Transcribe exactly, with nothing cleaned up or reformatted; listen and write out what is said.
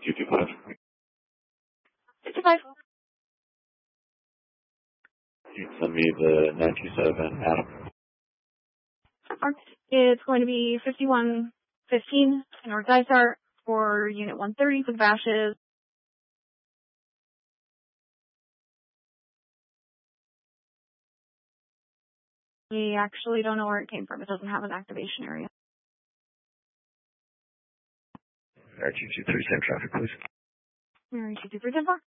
two two five. two two five. You can send me the nine two seven Adam. It's going to be fifty-one fifteen in North Dysart for Unit one thirty for the bashes. We actually don't know where it came from. It doesn't have an activation area. R two two three, same traffic, please. R two two three, ten four.